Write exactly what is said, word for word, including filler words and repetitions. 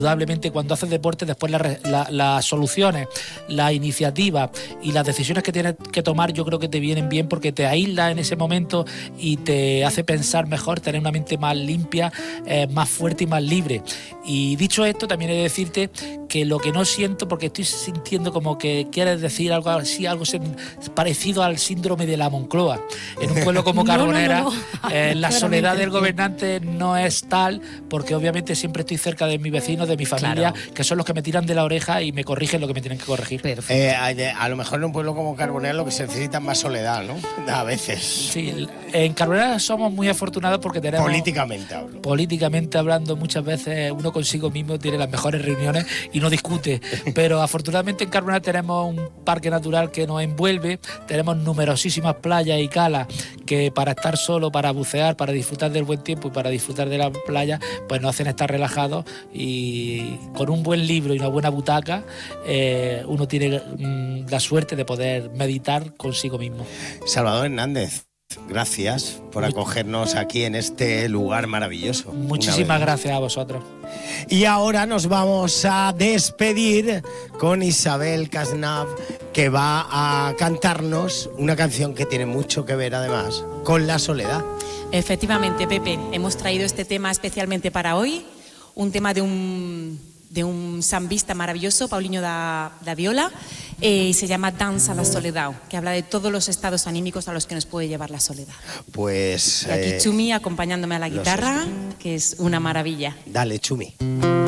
Indudablemente cuando haces deporte después las la, la soluciones, las iniciativas y las decisiones que tienes que tomar yo creo que te vienen bien porque te aíslas en ese momento y te hace pensar mejor, tener una mente más limpia, eh, más fuerte y más libre. Y dicho esto también he de decirte que lo que no siento, porque estoy sintiendo como que quieres decir algo así, algo parecido al síndrome de la Moncloa. En un pueblo como Carbonera, no, no, no, no. Eh, la soledad del gobernante no es tal, porque obviamente siempre estoy cerca de mis vecinos, de mi familia, claro, que son los que me tiran de la oreja y me corrigen lo que me tienen que corregir. Eh, a, a lo mejor en un pueblo como Carbonera lo que se necesita es más soledad, ¿no? A veces. Sí, en Carbonera somos muy afortunados porque tenemos... Políticamente hablo. Políticamente hablando, muchas veces uno consigo mismo tiene las mejores reuniones y no discute, pero afortunadamente en Carbonera tenemos un parque natural que nos envuelve, tenemos numerosísimas playas y calas que para estar solo, para bucear, para disfrutar del buen tiempo y para disfrutar de la playa, pues nos hacen estar relajados y con un buen libro y una buena butaca eh, uno tiene mm, la suerte de poder meditar consigo mismo. Salvador Hernández, gracias por acogernos aquí en este lugar maravilloso. Muchísimas gracias a vosotros. Y ahora nos vamos a despedir con Isabel Casnab, que va a cantarnos una canción que tiene mucho que ver además con la soledad. Efectivamente, Pepe, hemos traído este tema especialmente para hoy, un tema de un, de un sambista maravilloso, Paulinho da, da Viola, eh, y se llama Danza la Soledad, que habla de todos los estados anímicos a los que nos puede llevar la soledad. Pues... Y aquí eh, Chumi acompañándome a la guitarra, que es una maravilla. Dale, Chumi.